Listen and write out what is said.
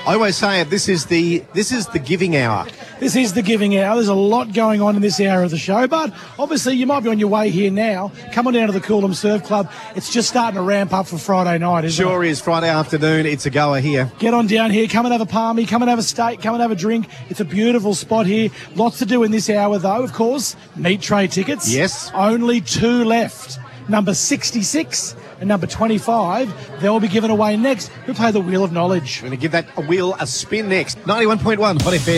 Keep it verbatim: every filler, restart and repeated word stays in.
I always say it, this is the this is the giving hour. This is the giving hour. There's a lot going on in this hour of the show, but obviously you might be on your way here now. Come on down to the Coolum Surf Club. It's just starting to ramp up for Friday night, isn't it? Sure is. Friday afternoon, it's a goer here. Get on down here. Come and have a palmy. Come and have a steak. Come and have a drink. It's a beautiful spot here. Lots to do in this hour, though, of course. Meat tray tickets. Yes. Only two left. Number sixty-six and number twenty-five. They'll be given away next. We play the Wheel of Knowledge. We're going to give that a wheel a spin next. ninety-one point one Hot F M.